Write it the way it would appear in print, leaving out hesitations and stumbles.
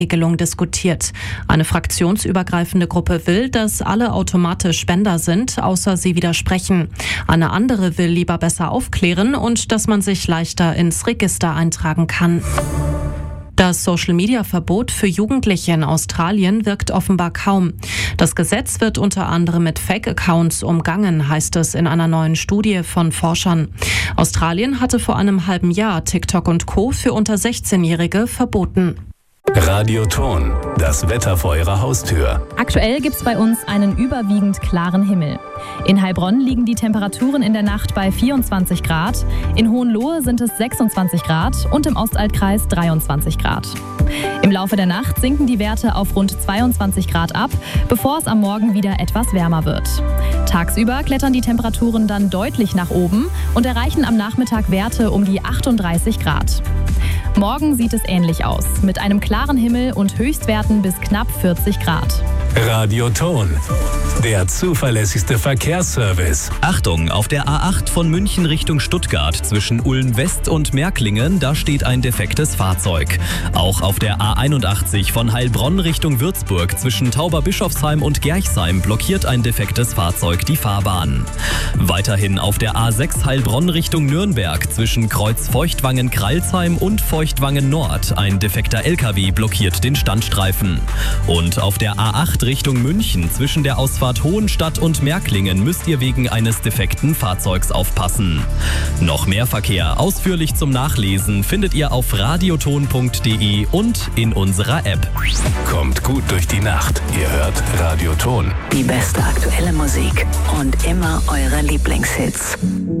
Regelung diskutiert. Eine fraktionsübergreifende Gruppe will, dass alle automatisch Spender sind, außer sie widersprechen. Eine andere will lieber besser aufklären und dass man sich leichter ins Register eintragen kann. Das Social-Media-Verbot für Jugendliche in Australien wirkt offenbar kaum. Das Gesetz wird unter anderem mit Fake-Accounts umgangen, heißt es in einer neuen Studie von Forschern. Australien hatte vor einem halben Jahr TikTok und Co. für unter 16-Jährige verboten. Radioton, das Wetter vor Ihrer Haustür. Aktuell gibt es bei uns einen überwiegend klaren Himmel. In Heilbronn liegen die Temperaturen in der Nacht bei 24 Grad, in Hohenlohe sind es 26 Grad und im Ostaltkreis 23 Grad. Im Laufe der Nacht sinken die Werte auf rund 22 Grad ab, bevor es am Morgen wieder etwas wärmer wird. Tagsüber klettern die Temperaturen dann deutlich nach oben und erreichen am Nachmittag Werte um die 38 Grad. Morgen sieht es ähnlich aus, mit einem klaren Himmel und Höchstwerten bis knapp 40 Grad. Radioton, der zuverlässigste Verkehrsservice. Achtung, auf der A8 von München Richtung Stuttgart zwischen Ulm-West und Märklingen, da steht ein defektes Fahrzeug. Auch auf der A81 von Heilbronn Richtung Würzburg zwischen Tauberbischofsheim und Gerchsheim blockiert ein defektes Fahrzeug die Fahrbahn. Weiterhin auf der A6 Heilbronn Richtung Nürnberg zwischen Kreuz Feuchtwangen-Kreilsheim und Feuchtwangen-Nord ein defekter LKW blockiert den Standstreifen. Und auf der A8 Richtung München zwischen der Ausfahrt Hohenstadt und Märklingen müsst ihr wegen eines defekten Fahrzeugs aufpassen. Noch mehr Verkehr ausführlich zum Nachlesen findet ihr auf radioton.de und in unserer App. Kommt gut durch die Nacht. Ihr hört Radioton. Die beste aktuelle Musik und immer eure Lieblingshits.